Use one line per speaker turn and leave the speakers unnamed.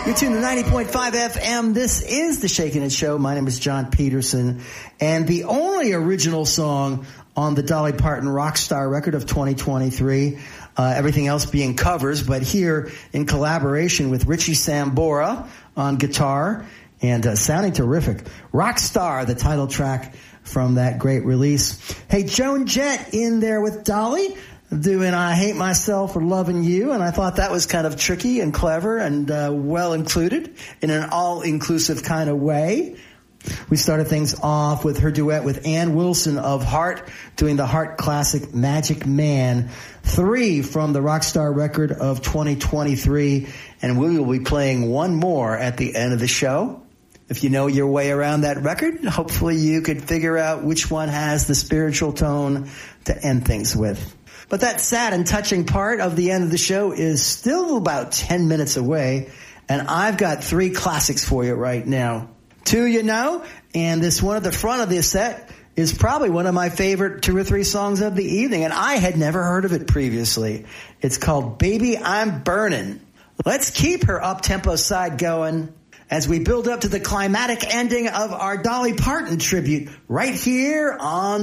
You're tuned to 90.5 FM. This is the Shakin' It Show. My name is John Peterson. And the only original song on the Dolly Parton Rockstar record of 2023, everything else being covers, but here in collaboration with Richie Sambora on guitar and sounding terrific. Rockstar, the title track from that great release. Hey, Joan Jett in there with Dolly, doing I Hate Myself for Loving You, and I thought that was kind of tricky and clever and well included in an all-inclusive kind of way. We started things off with her duet with Ann Wilson of Heart, doing the Heart classic Magic Man, 3 from the Rockstar record of 2023, and we will be playing one more at the end of the show. If you know your way around that record, hopefully you could figure out which one has the spiritual tone to end things with. But that sad and touching part of the end of the show is still about 10 minutes away, and I've got 3 classics for you right now. 2 you know, and this one at the front of this set is probably one of my favorite 2 or 3 songs of the evening, and I had never heard of it previously. It's called Baby I'm Burnin'. Let's keep her up-tempo side going as we build up to the climatic ending of our Dolly Parton tribute right here on